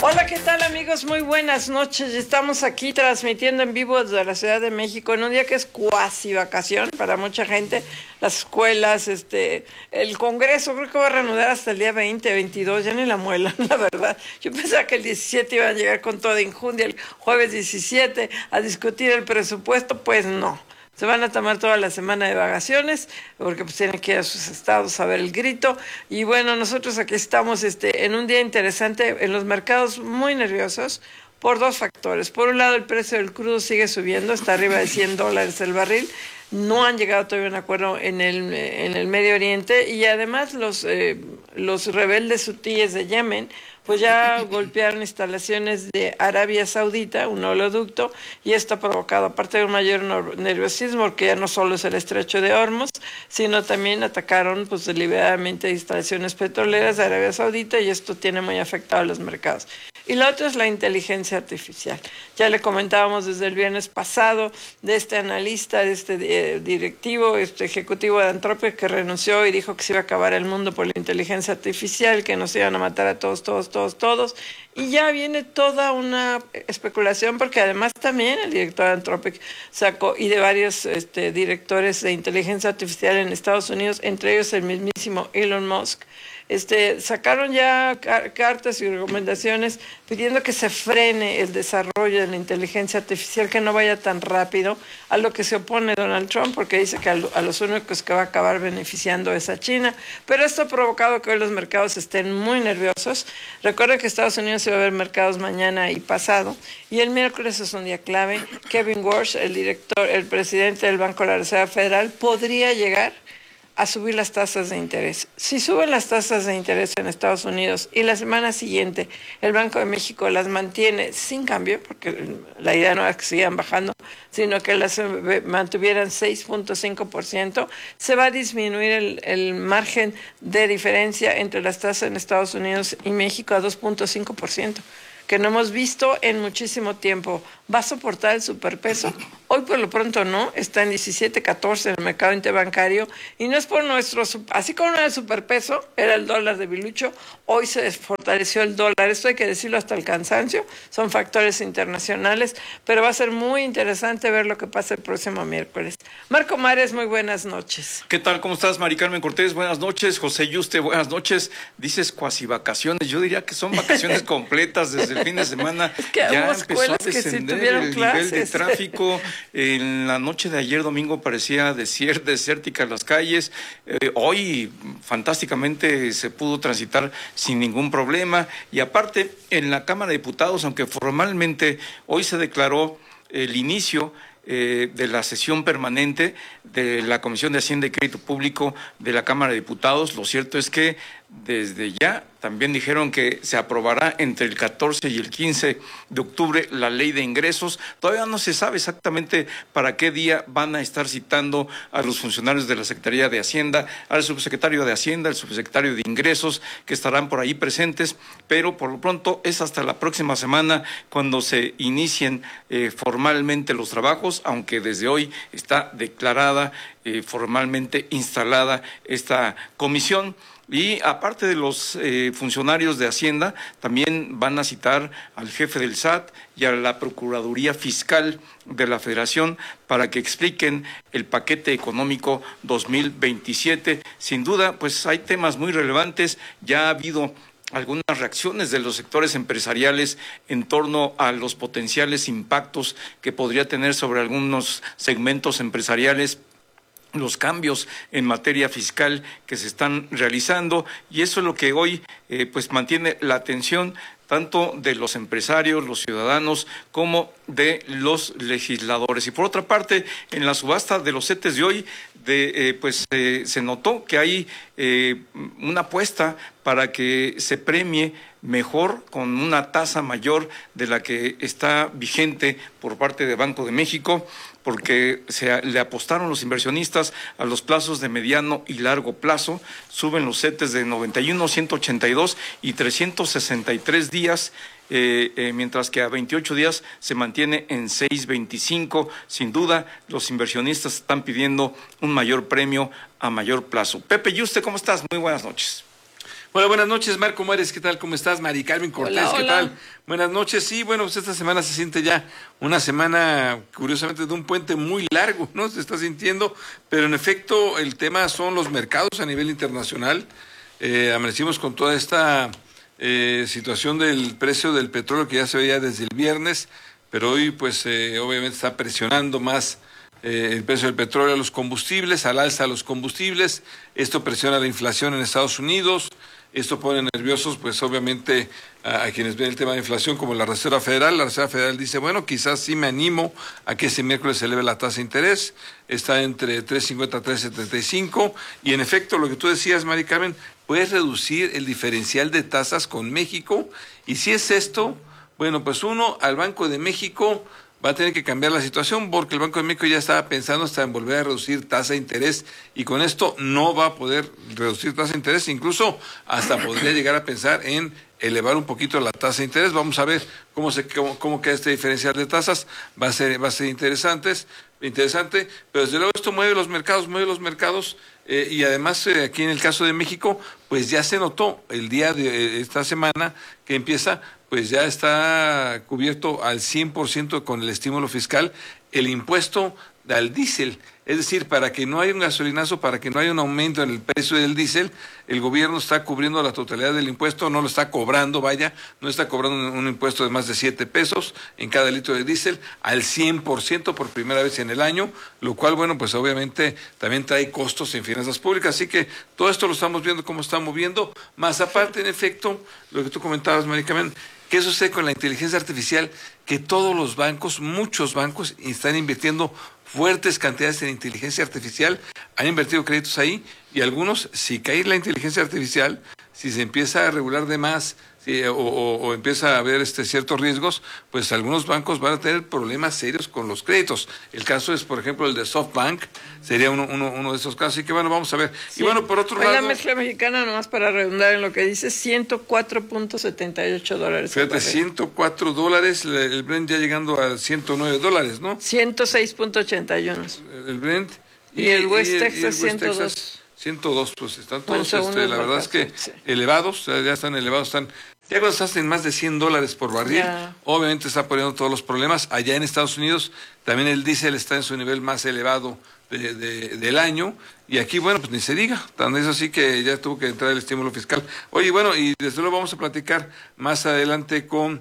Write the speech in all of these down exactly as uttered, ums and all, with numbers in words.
Hola, ¿qué tal, amigos? Muy buenas noches. Estamos aquí transmitiendo en vivo desde la Ciudad de México en un día que es cuasi vacación para mucha gente. Las escuelas, este, el Congreso, creo que va a reanudar hasta el día veinte, veintidós, ya ni la muelan, la verdad. Yo pensaba que el diecisiete iban a llegar con toda injundia, el jueves diecisiete, a discutir el presupuesto, pues no. Se van a tomar toda la semana de vacaciones porque pues tienen que ir a sus estados a ver el grito. Y bueno, nosotros aquí estamos este, en un día interesante en los mercados muy nerviosos por dos factores. Por un lado, el precio del crudo sigue subiendo, está arriba de cien dólares el barril. No han llegado todavía a un acuerdo en el, en el Medio Oriente y además los, eh, los rebeldes hutíes de Yemen pues ya golpearon instalaciones de Arabia Saudita, un oleoducto, y esto ha provocado, aparte de un mayor nerviosismo, porque ya no solo es el estrecho de Hormuz, sino también atacaron pues deliberadamente instalaciones petroleras de Arabia Saudita y esto tiene muy afectado a los mercados. Y la otra es la inteligencia artificial. Ya le comentábamos desde el viernes pasado de este analista, de este eh, directivo, este ejecutivo de Anthropic que renunció y dijo que se iba a acabar el mundo por la inteligencia artificial, que nos iban a matar a todos, todos, todos, todos. Y ya viene toda una especulación porque además también el director de Anthropic sacó, y de varios este, directores de inteligencia artificial en Estados Unidos, entre ellos el mismísimo Elon Musk, Este, sacaron ya car cartas y recomendaciones pidiendo que se frene el desarrollo de la inteligencia artificial, que no vaya tan rápido, a lo que se opone Donald Trump, porque dice que a, lo, a los únicos que va a acabar beneficiando es a China. Pero esto ha provocado que hoy los mercados estén muy nerviosos. Recuerden que Estados Unidos se va a ver mercados mañana y pasado, y el miércoles es un día clave. Kevin Warsh, el director, el presidente del Banco de la Reserva Federal, podría llegar a subir las tasas de interés. Si suben las tasas de interés en Estados Unidos y la semana siguiente el Banco de México las mantiene sin cambio, porque la idea no era que sigan bajando, sino que las mantuvieran seis punto cinco por ciento, se va a disminuir el, el margen de diferencia entre las tasas en Estados Unidos y México a dos punto cinco por ciento, que no hemos visto en muchísimo tiempo. ¿Va a soportar el superpeso? Hoy por lo pronto no, está en diecisiete catorce en el mercado interbancario y no es por nuestro, así como no era el superpeso, era el dólar de Bilucho, hoy se fortaleció el dólar, esto hay que decirlo hasta el cansancio, son factores internacionales, pero va a ser muy interesante ver lo que pasa el próximo miércoles. Marco Mares, muy buenas noches. ¿Qué tal? ¿Cómo estás, Mari Carmen Cortés? Buenas noches. José Yuste, buenas noches. Dices cuasi vacaciones, yo diría que son vacaciones completas desde el fin de semana. Es que ya hubo empezó a escuelas que sí descender tuvieron el clases. nivel de tráfico. En la noche de ayer domingo parecía desier, desértica las calles. Eh, hoy fantásticamente se pudo transitar sin ningún problema. Y aparte, en la Cámara de Diputados, aunque formalmente hoy se declaró el inicio eh, de la sesión permanente de la Comisión de Hacienda y Crédito Público de la Cámara de Diputados, lo cierto es que desde ya también dijeron que se aprobará entre el catorce y el quince de octubre la ley de ingresos. Todavía no se sabe exactamente para qué día van a estar citando a los funcionarios de la Secretaría de Hacienda, al subsecretario de Hacienda, al subsecretario de Ingresos, que estarán por ahí presentes, pero por lo pronto es hasta la próxima semana cuando se inicien eh, formalmente los trabajos, aunque desde hoy está declarada, eh, formalmente instalada esta comisión. Y aparte de los eh, funcionarios de Hacienda, también van a citar al jefe del S A T y a la Procuraduría Fiscal de la Federación para que expliquen el paquete económico dos mil veintisiete. Sin duda, pues hay temas muy relevantes. Ya ha habido algunas reacciones de los sectores empresariales en torno a los potenciales impactos que podría tener sobre algunos segmentos empresariales los cambios en materia fiscal que se están realizando, y eso es lo que hoy eh, pues mantiene la atención tanto de los empresarios, los ciudadanos, como de los legisladores. Y por otra parte, en la subasta de los CETES de hoy, de, eh, pues eh, se notó que hay eh, una apuesta para que se premie mejor, con una tasa mayor de la que está vigente por parte de Banco de México, porque se le apostaron los inversionistas a los plazos de mediano y largo plazo. Suben los CETES de noventa y uno, ciento ochenta y dos y trescientos sesenta y tres días, eh, eh, mientras que a veintiocho días se mantiene en seis veinticinco. Sin duda, los inversionistas están pidiendo un mayor premio a mayor plazo. Pepe Yuste, ¿cómo estás? Muy buenas noches. Hola, buenas noches, Marco Muárez, ¿qué tal? ¿Cómo estás? Mari Carmen Cortés, Hola, ¿qué hola. tal? Buenas noches, sí, bueno, pues esta semana se siente ya una semana, curiosamente, de un puente muy largo, ¿no? Se está sintiendo, pero en efecto, el tema son los mercados a nivel internacional. Eh, amanecimos con toda esta eh, situación del precio del petróleo que ya se veía desde el viernes, pero hoy, pues, eh, obviamente está presionando más Eh, el precio del petróleo a los combustibles, al alza a los combustibles. Esto presiona la inflación en Estados Unidos. Esto pone nerviosos, pues obviamente, a, a quienes ven el tema de inflación, como la Reserva Federal. La Reserva Federal dice, bueno, quizás sí me animo a que ese miércoles se eleve la tasa de interés. Está entre tres cincuenta a tres setenta y cinco. Y en efecto, lo que tú decías, Mari Carmen, puedes reducir el diferencial de tasas con México. Y si es esto, bueno, pues uno, al Banco de México va a tener que cambiar la situación porque el Banco de México ya estaba pensando hasta en volver a reducir tasa de interés y con esto no va a poder reducir tasa de interés, incluso hasta podría llegar a pensar en elevar un poquito la tasa de interés. Vamos a ver cómo se cómo, cómo queda este diferencial de tasas, va a ser va a ser interesante, interesante, pero desde luego esto mueve los mercados, mueve los mercados eh, y además eh, aquí en el caso de México, pues ya se notó el día de eh, esta semana que empieza, pues ya está cubierto al cien por ciento con el estímulo fiscal el impuesto al diésel. Es decir, para que no haya un gasolinazo, para que no haya un aumento en el precio del diésel, el gobierno está cubriendo la totalidad del impuesto, no lo está cobrando, vaya, no está cobrando un, un impuesto de más de siete pesos en cada litro de diésel al cien por ciento por primera vez en el año, lo cual, bueno, pues obviamente también trae costos en finanzas públicas. Así que todo esto lo estamos viendo cómo está moviendo, más aparte, en efecto, lo que tú comentabas, Mari Carmen, ¿qué sucede con la inteligencia artificial? Que todos los bancos, muchos bancos, están invirtiendo fuertes cantidades en inteligencia artificial, han invertido créditos ahí y algunos, si cae la inteligencia artificial, si se empieza a regular de más si, o, o, o empieza a haber este, ciertos riesgos, pues algunos bancos van a tener problemas serios con los créditos. El caso es, por ejemplo, el de SoftBank, sería uno, uno, uno de esos casos. Así que bueno, vamos a ver. Sí. Y bueno, por otro Hoy lado... la mezcla mexicana, nomás para redundar en lo que dice, ciento cuatro punto setenta y ocho dólares. Fíjate, ciento cuatro dólares, el Brent ya llegando a ciento nueve dólares, ¿no? ciento seis punto ochenta y uno. El Brent. Y, y el West y, Texas y el West ciento dos. Texas, ciento dos, pues están todos, Bueno, este, la verdad es que sí. elevados, ya están elevados, están... Ya cuando estás en más de cien dólares por barril, ya. Obviamente está poniendo todos los problemas. Allá en Estados Unidos también el diésel está en su nivel más elevado de, de, del año. Y aquí, bueno, pues ni se diga. Tan es así que ya tuvo que entrar el estímulo fiscal. Oye, bueno, y desde luego vamos a platicar más adelante con,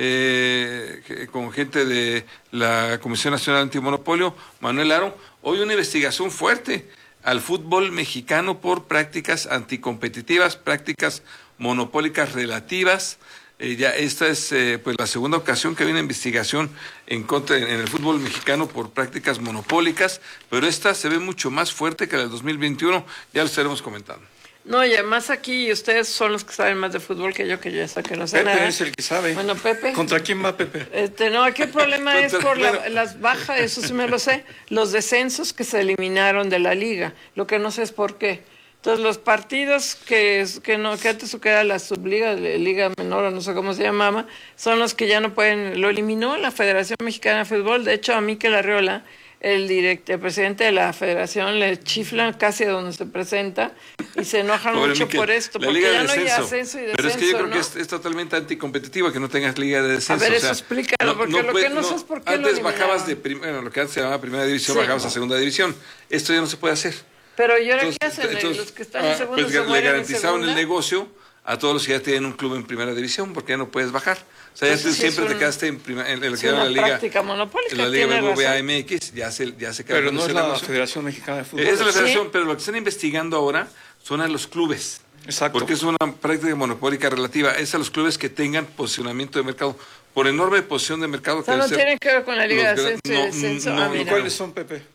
eh, con gente de la Comisión Nacional Antimonopolio, Manuel Aro. Hoy una investigación fuerte al fútbol mexicano por prácticas anticompetitivas, prácticas monopólicas relativas. Eh, ya esta es eh, pues la segunda ocasión que hay una investigación en contra en el fútbol mexicano por prácticas monopólicas, pero esta se ve mucho más fuerte que la del dos mil veintiuno, ya lo estaremos comentando. No, y además aquí ustedes son los que saben más de fútbol que yo, que yo sé que no sé Pepe nada. es el que sabe. Bueno, Pepe. ¿Contra quién va Pepe? Este, no, aquí el problema es Contra- por la- bueno. las bajas, eso sí me lo sé, los descensos que se eliminaron de la liga. Lo que no sé es por qué. Entonces, los partidos que, que, no, que antes que era la subliga, la liga menor, o no sé cómo se llamaba, son los que ya no pueden, lo eliminó la Federación Mexicana de Fútbol. De hecho, a Mikel Arriola, el, direct, el presidente de la federación, le chiflan casi a donde se presenta y se enojan Pobre mucho Miquel, por esto, la porque liga ya de no hay descenso. ascenso y descenso. Pero es que yo creo ¿no? que es, es totalmente anticompetitiva que no tengas liga de descenso. A ver, o sea, eso explícalo, porque lo que no sé es por qué lo Antes eliminaron. bajabas de, prim- bueno, lo que antes se llamaba primera división, Sí. bajabas a segunda división. Esto ya no se puede hacer. Pero ¿y ahora Entonces, qué hacen? entonces, Los que están ah, en segundo pues se le mueren en garantizaron el segunda. negocio a todos los que ya tienen un club en primera división, porque ya no puedes bajar. O sea, ya Entonces, tú sí es siempre te un- quedaste en, prima- en, en lo Es que era una la liga, práctica monopólica, en la liga tiene B B V A razón. M X, ya se, ya se quedó Pero con no ese es la negocio. Federación Mexicana de Fútbol. Es la Sí. federación, pero lo que están investigando ahora son a los clubes. Exacto. Porque es una práctica monopólica relativa. Es a los clubes que tengan posicionamiento de mercado. Por enorme posición de mercado. O sea, que no debe ser tiene que ver con la liga de los gran- ascenso y no, descenso. no, Ah, no, mira. ¿Cuáles son, Pepe?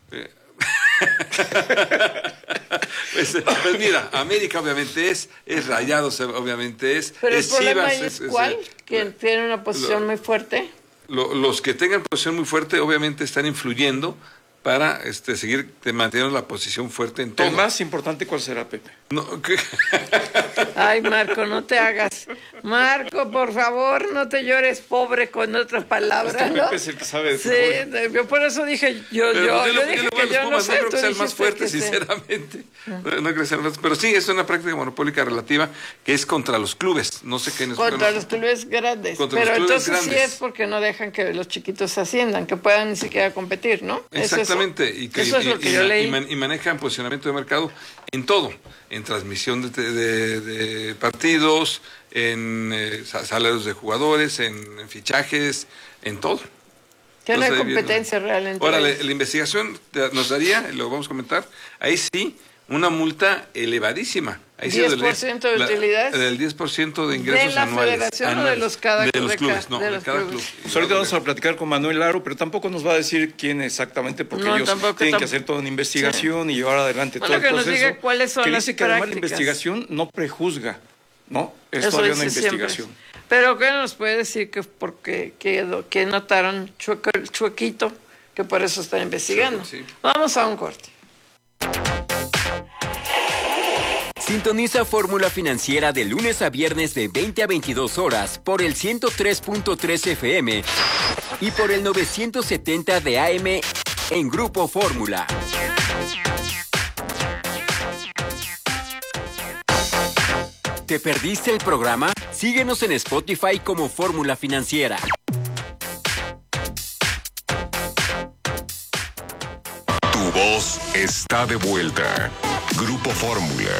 Pues, pues mira, América obviamente es, es Rayados obviamente es, Pero el es problema Chivas, ahí es, cuál, eh, que tiene una posición lo- muy fuerte. lo- los que tengan posición muy fuerte obviamente están influyendo para este, seguir manteniendo la posición fuerte en todo. El más importante, ¿cuál será, Pepe? No, ¿qué? Ay, Marco, no te hagas. Marco, por favor, no te llores pobre con otras palabras, Este ¿no? Pepe es el que sabe de Sí, fútbol. de- yo por eso dije, yo, Pero yo, pues, yo lo- dije lo- que los yo no Pumas sé, no creo tú que sea el más dijiste fuerte, que sí. sinceramente. No, no creo que sea el más, pero sí, es una práctica monopólica relativa que es contra los clubes. No sé qué en Contra bueno, los clubes grandes. Contra Pero los clubes entonces sí grandes. es porque no dejan que los chiquitos asciendan, que puedan ni siquiera competir, ¿no? Eso es- Exactamente, y que, eso es y- lo que y- yo y leí. man- y manejan posicionamiento de mercado en todo, en transmisión de, de- de partidos, en eh, sa- salarios de jugadores, en, en fichajes, en todo. Que no hay Entonces, ahí viene- competencia real entre Ahora, la, ellos. la investigación te- nos daría, y lo vamos a comentar, ahí sí, una multa elevadísima. Ahí sí diez donde por le- ciento de la- utilidades. Del diez por ciento de ingresos ¿De la anuales. federación o de anuales. los cada- De los de clubes, ca- no, de de los cada clubes? club. Pues ahorita vamos a platicar con Manuel Laro, pero tampoco nos va a decir quién exactamente, porque No, ellos tampoco tienen tam- que hacer toda una investigación y llevar adelante Bueno, todo el que nos proceso. diga cuáles son que las dice que además la prácticas. investigación no prejuzga, ¿no? Es Eso todavía una dice siempre. investigación. Pero ¿qué nos puede decir que porque que, que notaron chueco, chuequito, que por eso están investigando? Sí. Vamos a un corte. Sintoniza Fórmula Financiera de lunes a viernes de veinte a veintidós horas por el ciento tres punto tres F M y por el novecientos setenta de A M en Grupo Fórmula. ¿Te perdiste el programa? Síguenos en Spotify como Fórmula Financiera. Tu voz está de vuelta. Grupo Fórmula.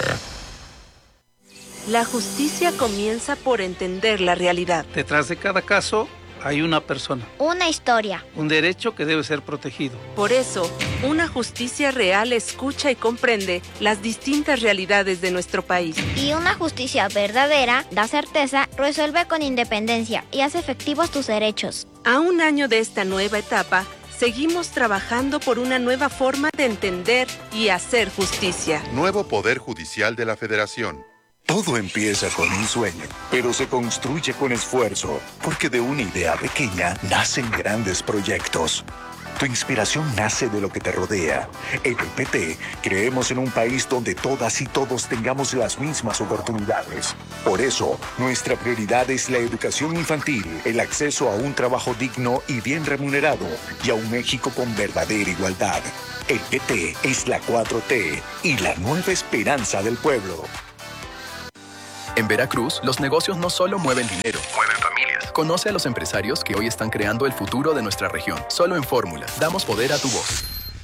La justicia comienza por entender la realidad. Detrás de cada caso hay una persona, Una historia. un derecho que debe ser protegido. Por eso, una justicia real escucha y comprende las distintas realidades de nuestro país. Y una justicia verdadera da certeza, resuelve con independencia y hace efectivos tus derechos. A un año de esta nueva etapa, seguimos trabajando por una nueva forma de entender y hacer justicia. Nuevo Poder Judicial de la Federación. Todo empieza con un sueño, pero se construye con esfuerzo, porque de una idea pequeña nacen grandes proyectos. Tu inspiración nace de lo que te rodea. En el P T creemos en un país donde todas y todos tengamos las mismas oportunidades. Por eso, nuestra prioridad es la educación infantil, el acceso a un trabajo digno y bien remunerado, y a un México con verdadera igualdad. El P T es la cuatro T y la nueva esperanza del pueblo. En Veracruz, los negocios no solo mueven dinero, mueven familias. Conoce a los empresarios que hoy están creando el futuro de nuestra región. Solo en Fórmula. Damos poder a tu voz.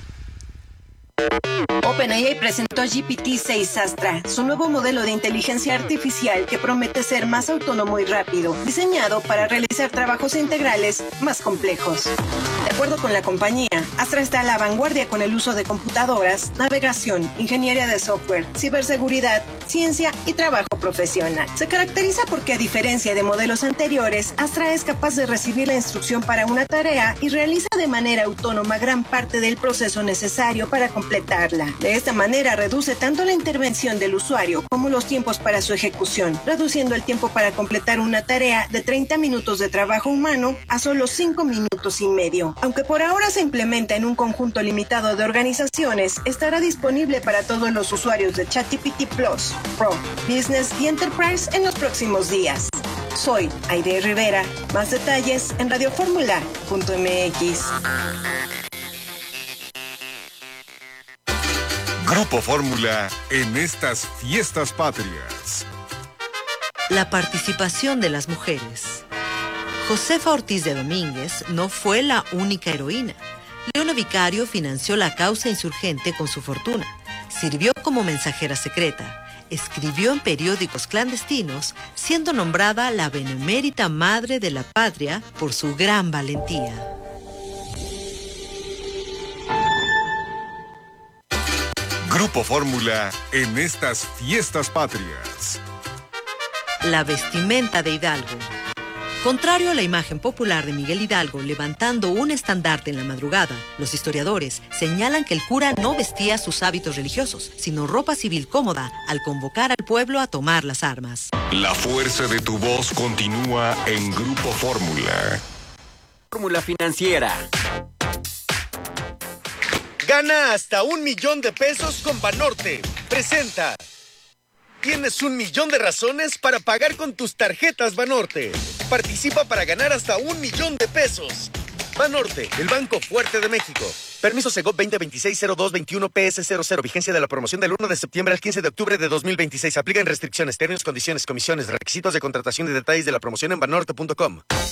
OpenAI presentó G P T seis Astra, su nuevo modelo de inteligencia artificial que promete ser más autónomo y rápido, diseñado para realizar trabajos integrales más complejos. De acuerdo con la compañía, Astra está a la vanguardia con el uso de computadoras, navegación, ingeniería de software, ciberseguridad, ciencia y trabajo profesional. Se caracteriza porque, a diferencia de modelos anteriores, Astra es capaz de recibir la instrucción para una tarea y realiza de manera autónoma gran parte del proceso necesario para completarla. De esta manera reduce tanto la intervención del usuario como los tiempos para su ejecución, reduciendo el tiempo para completar una tarea de treinta minutos de trabajo humano a solo cinco minutos y medio. Aunque por ahora se implementa en un conjunto limitado de organizaciones, estará disponible para todos los usuarios de ChatGPT Plus, Pro, Business y Enterprise en los próximos días. Soy Aide Rivera. Más detalles en radioformula punto m x. Grupo Fórmula en estas fiestas patrias. La participación de las mujeres. Josefa Ortiz de Domínguez no fue la única heroína. Leona Vicario financió la causa insurgente con su fortuna. Sirvió como mensajera secreta. Escribió en periódicos clandestinos, siendo nombrada la benemérita madre de la patria por su gran valentía. Grupo Fórmula en estas fiestas patrias. La vestimenta de Hidalgo. Contrario a la imagen popular de Miguel Hidalgo levantando un estandarte en la madrugada, los historiadores señalan que el cura no vestía sus hábitos religiosos, sino ropa civil cómoda al convocar al pueblo a tomar las armas. La fuerza de tu voz continúa en Grupo Fórmula. Fórmula Financiera. Gana hasta un millón de pesos con Banorte. Presenta. Tienes un millón de razones para pagar con tus tarjetas Banorte. Participa para ganar hasta un millón de pesos. Banorte, el banco fuerte de México. Permiso Segov veinte veintiséis cero dos veintiuno P S cero cero. Vigencia de la promoción del uno de septiembre al quince de octubre de dos mil veintiséis. Aplican restricciones, términos, condiciones, comisiones, requisitos de contratación y detalles de la promoción en banorte punto com.